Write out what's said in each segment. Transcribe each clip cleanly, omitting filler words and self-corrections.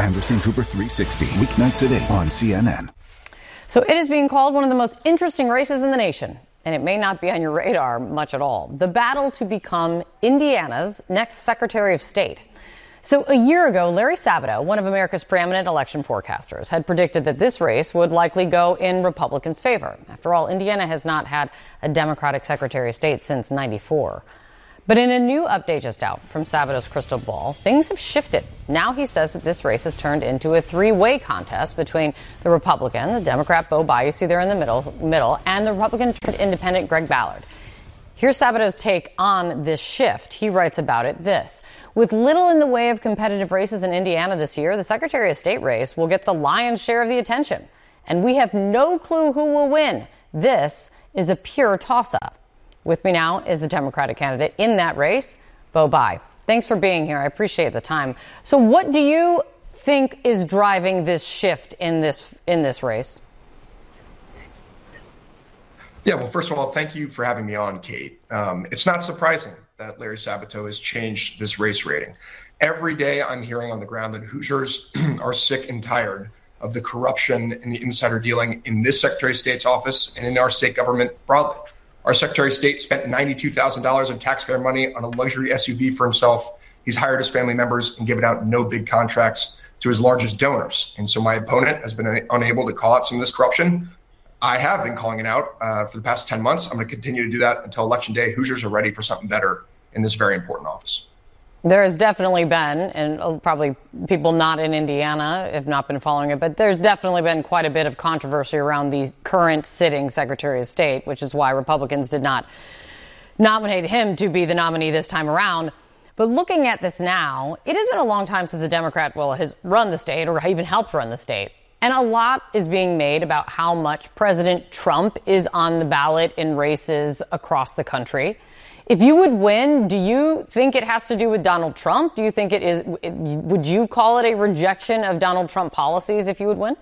Anderson Cooper 360, weeknights at 8 on CNN. So it is being called one of the most interesting races in the nation, and it may not be on your radar much at all. The battle to become Indiana's next Secretary of State. So a year ago, Larry Sabato, one of America's preeminent election forecasters, had predicted that this race would likely go in Republicans' favor. After all, Indiana has not had a Democratic Secretary of State since '94. But in a new update just out from Sabato's crystal ball, things have shifted. Now he says that this race has turned into a three-way contest between the Republican, the Democrat Bo Bai, you see there in the middle, and the Republican independent Greg Ballard. Here's Sabato's take on this shift. He writes about it this: with little in the way of competitive races in Indiana this year, the Secretary of State race will get the lion's share of the attention. And we have no clue who will win. This is a pure toss-up. With me now is the Democratic candidate in that race, Bo Bai. Thanks for being here. I appreciate the time. So what do you think is driving this shift in this race? Yeah, well, first of all, thank you for having me on, Kate. It's not surprising that Larry Sabato has changed this race rating. Every day I'm hearing on the ground that Hoosiers are sick and tired of the corruption and the insider dealing in this Secretary of State's office and in our state government broadly. Our Secretary of State spent $92,000 of taxpayer money on a luxury SUV for himself. He's hired his family members and given out no big contracts to his largest donors. And so my opponent has been unable to call out some of this corruption. I have been calling it out for the past 10 months. I'm going to continue to do that until Election Day. Hoosiers are ready for something better in this very important office. There has definitely been, and probably people not in Indiana have not been following it, but there's definitely been quite a bit of controversy around the current sitting Secretary of State, which is why Republicans did not nominate him to be the nominee this time around. But looking at this now, it has been a long time since a Democrat, has run the state or even helped run the state. And a lot is being made about how much President Trump is on the ballot in races across the country. If you would win, do you think it has to do with Donald Trump? Do you think it is? Would you call it a rejection of Donald Trump policies if you would win?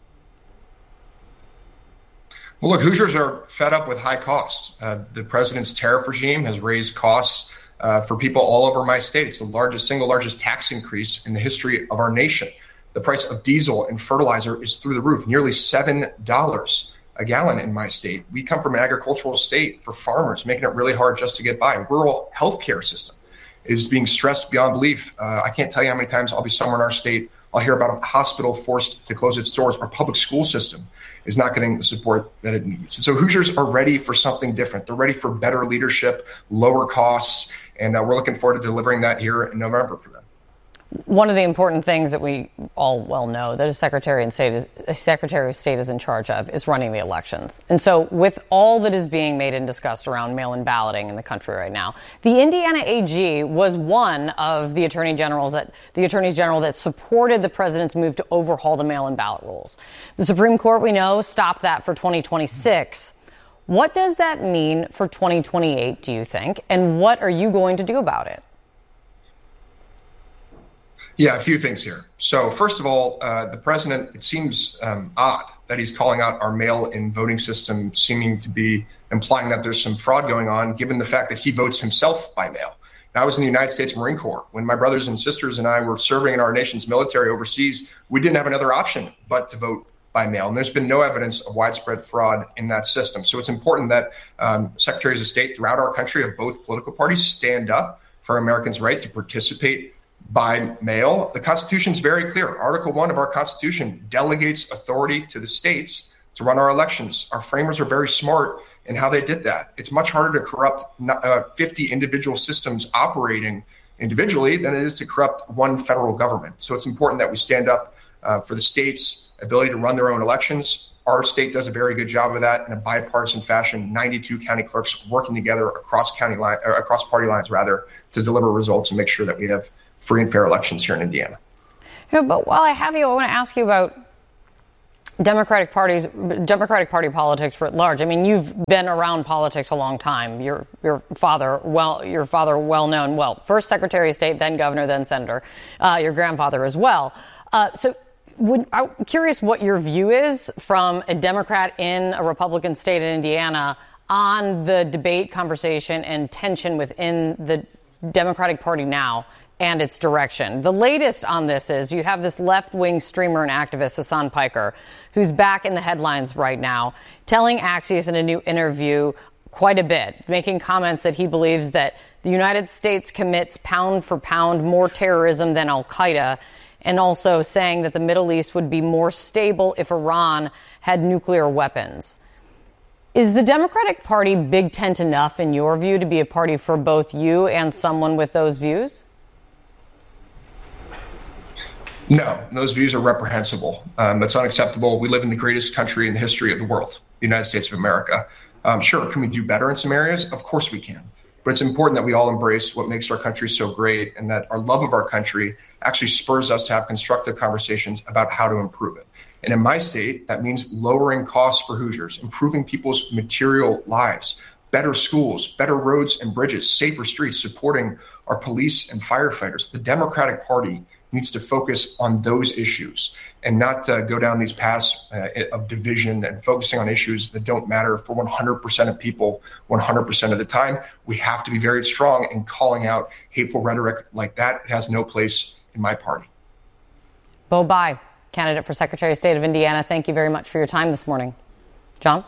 Well, look, Hoosiers are fed up with high costs. The president's tariff regime has raised costs for people all over my state. It's the single largest tax increase in the history of our nation. The price of diesel and fertilizer is through the roof, nearly $7 a gallon in my state. We come from an agricultural state for farmers, making it really hard just to get by. Rural healthcare system is being stressed beyond belief. I can't tell you how many times I'll be somewhere in our state, I'll hear about a hospital forced to close its doors. Our public school system is not getting the support that it needs. And so Hoosiers are ready for something different. They're ready for better leadership, lower costs, and we're looking forward to delivering that here in November for them. One of the important things that we all well know that a Secretary of State is in charge of is running the elections. And so with all that is being made and discussed around mail-in balloting in the country right now, the Indiana AG was one of the attorneys general that supported the president's move to overhaul the mail-in ballot rules. The Supreme Court, we know, stopped that for 2026. What does that mean for 2028, do you think? And what are you going to do about it? Yeah, a few things here. So first of all, the president, it seems odd that he's calling out our mail-in voting system, seeming to be implying that there's some fraud going on, given the fact that he votes himself by mail. Now, I was in the United States Marine Corps. When my brothers and sisters and I were serving in our nation's military overseas, we didn't have another option but to vote by mail. And there's been no evidence of widespread fraud in that system. So it's important that secretaries of state throughout our country of both political parties stand up for Americans' right to participate by mail. The Constitution is very clear. Article 1 of our Constitution delegates authority to the states to run our elections. Our framers are very smart in how they did that. It's much harder to corrupt 50 individual systems operating individually than it is to corrupt one federal government. So it's important that we stand up for the states' ability to run their own elections. Our state does a very good job of that in a bipartisan fashion. 92 county clerks working together across party lines, to deliver results and make sure that we have free and fair elections here in Indiana. Yeah, but while I have you, I want to ask you about Democratic Party politics writ large. I mean, you've been around politics a long time. Your father, well known. Well, first Secretary of State, then governor, then senator. Your grandfather as well. So I'm curious what your view is from a Democrat in a Republican state in Indiana on the debate, conversation, and tension within the Democratic Party now and its direction. The latest on this is you have this left-wing streamer and activist, Hasan Piker, who's back in the headlines right now, telling Axios in a new interview quite a bit, making comments that he believes that the United States commits pound for pound more terrorism than al-Qaeda, and also saying that the Middle East would be more stable if Iran had nuclear weapons. Is the Democratic Party big tent enough, in your view, to be a party for both you and someone with those views? No, those views are reprehensible. It's unacceptable. We live in the greatest country in the history of the world, the United States of America. Sure, can we do better in some areas? Of course we can. But it's important that we all embrace what makes our country so great, and that our love of our country actually spurs us to have constructive conversations about how to improve it. And in my state, that means lowering costs for Hoosiers, improving people's material lives, better schools, better roads and bridges, safer streets, supporting our police and firefighters. The Democratic Party needs to focus on those issues and not go down these paths of division and focusing on issues that don't matter for 100% of people 100% of the time. We have to be very strong in calling out hateful rhetoric like that. It has no place in my party. Bo Bai, candidate for Secretary of State of Indiana, thank you very much for your time this morning. John?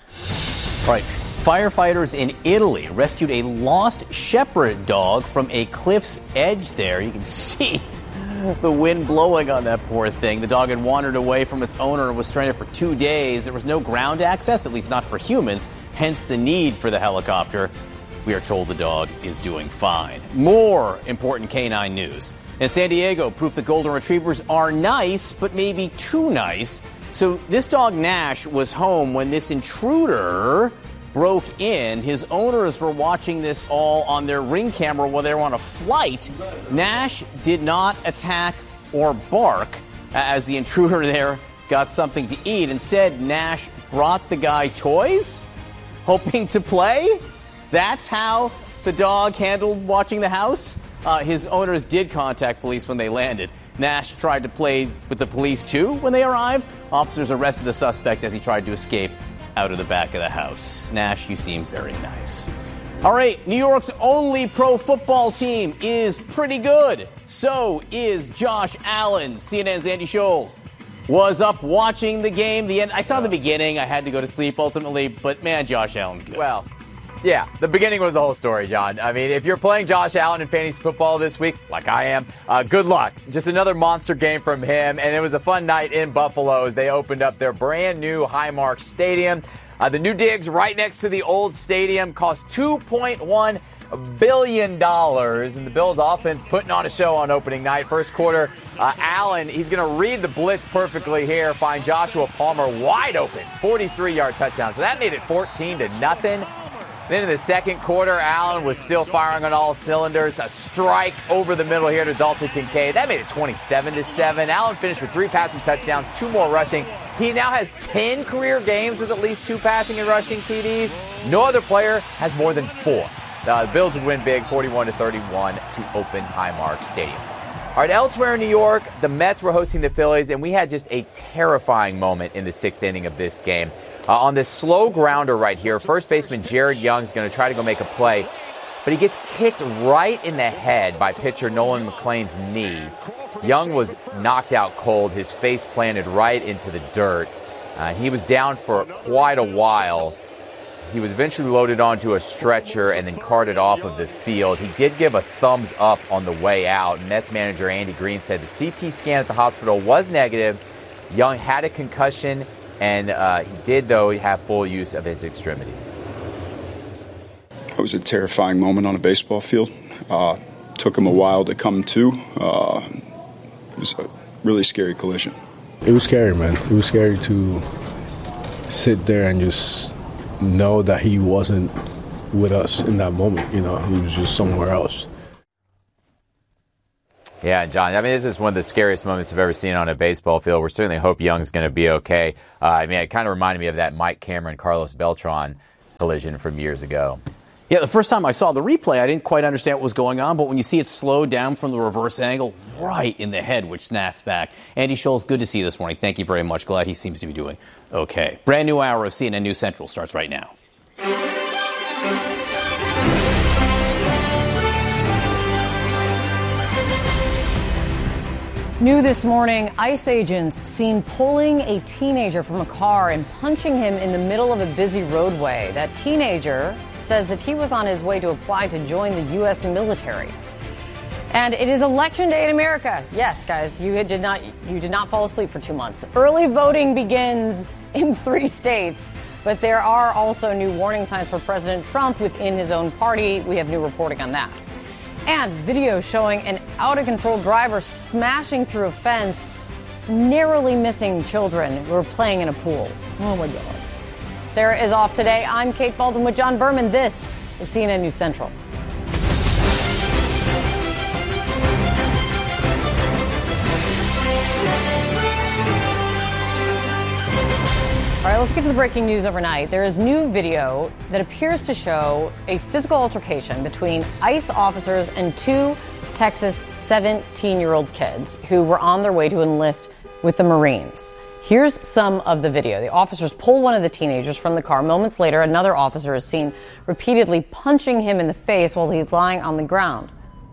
All right. Firefighters in Italy rescued a lost shepherd dog from a cliff's edge there. You can see the wind blowing on that poor thing. The dog had wandered away from its owner and was stranded for 2 days. There was no ground access, at least not for humans, hence the need for the helicopter. We are told the dog is doing fine. More important canine news. In San Diego, proof that golden retrievers are nice, but maybe too nice. So this dog, Nash, was home when this intruder broke in. His owners were watching this all on their Ring camera while they were on a flight. Nash did not attack or bark as the intruder there got something to eat. Instead, Nash brought the guy toys, hoping to play. That's how the dog handled watching the house. His owners did contact police when they landed. Nash tried to play with the police, too, when they arrived. Officers arrested the suspect as he tried to escape out of the back of the house. Nash, you seem very nice. All right, New York's only pro football team is pretty good. So is Josh Allen. CNN's Andy Scholes was up watching the game. I saw the beginning. I had to go to sleep ultimately, but man, Josh Allen's good. Well, yeah, the beginning was the whole story, John. I mean, if you're playing Josh Allen in fantasy football this week, like I am, good luck. Just another monster game from him, and it was a fun night in Buffalo as they opened up their brand new Highmark Stadium. The new digs right next to the old stadium cost $2.1 billion, and the Bills offense putting on a show on opening night. First quarter, Allen, he's going to read the blitz perfectly here, find Joshua Palmer wide open, 43-yard touchdown. So that made it 14-0. Then in the second quarter, Allen was still firing on all cylinders. A strike over the middle here to Dalton Kincaid. That made it 27-7. Allen finished with 3 passing touchdowns, 2 more rushing. He now has 10 career games with at least 2 passing and rushing TDs. No other player has more than 4. The Bills would win big, 41-31 to open Highmark Stadium. All right, elsewhere in New York, the Mets were hosting the Phillies, and we had just a terrifying moment in the 6th inning of this game. On this slow grounder right here, first baseman Jared Young is going to try to go make a play, but he gets kicked right in the head by pitcher Nolan McLean's knee. Young was knocked out cold, his face planted right into the dirt. He was down for quite a while. He was eventually loaded onto a stretcher and then carted off of the field. He did give a thumbs up on the way out. Mets manager Andy Green said the CT scan at the hospital was negative. Young had a concussion, and he did, though, have full use of his extremities. It was a terrifying moment on a baseball field. Took him a while to come to. It was a really scary collision. It was scary, man. It was scary to sit there and just know that he wasn't with us in that moment. You know, he was just somewhere else. Yeah, John, I mean, this is one of the scariest moments I've ever seen on a baseball field. We certainly hope Young's going to be okay. I mean, it kind of reminded me of that Mike Cameron, Carlos Beltran collision from years ago. Yeah, the first time I saw the replay, I didn't quite understand what was going on, but when you see it slowed down from the reverse angle, right in the head, which snaps back. Andy Scholes, good to see you this morning. Thank you very much. Glad he seems to be doing okay. Brand new hour of CNN News Central starts right now. New this morning, ICE agents seen pulling a teenager from a car and punching him in the middle of a busy roadway. That teenager says that he was on his way to apply to join the U.S. military. And it is Election Day in America. Yes, guys, you did not fall asleep for 2 months. Early voting begins in 3 states, but there are also new warning signs for President Trump within his own party. We have new reporting on that. And video showing an out-of-control driver smashing through a fence, narrowly missing children who were playing in a pool. Oh, my God. Sarah is off today. I'm Kate Baldwin with John Berman. This is CNN News Central. All right, let's get to the breaking news overnight. There is new video that appears to show a physical altercation between ICE officers and 2 Texas 17-year-old kids who were on their way to enlist with the Marines. Here's some of the video. The officers pull one of the teenagers from the car. Moments later, another officer is seen repeatedly punching him in the face while he's lying on the ground.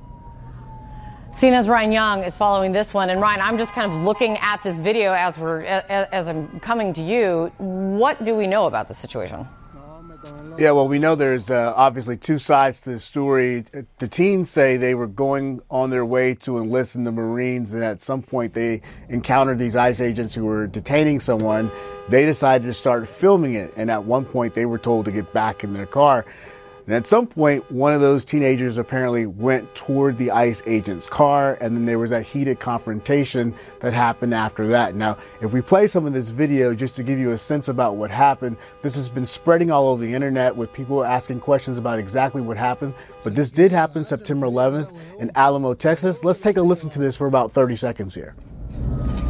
CNN's Ryan Young is following this one. And Ryan, I'm just kind of looking at this video as I'm coming to you. What do we know about the situation? Yeah, well, we know there's obviously 2 sides to the story. The teens say they were going on their way to enlist in the Marines, and at some point they encountered these ICE agents who were detaining someone. They decided to start filming it, and at one point they were told to get back in their car. And at some point, one of those teenagers apparently went toward the ICE agent's car, and then there was that heated confrontation that happened after that. Now, if we play some of this video just to give you a sense about what happened, this has been spreading all over the internet with people asking questions about exactly what happened. But this did happen September 11th in Alamo, Texas. Let's take a listen to this for about 30 seconds here.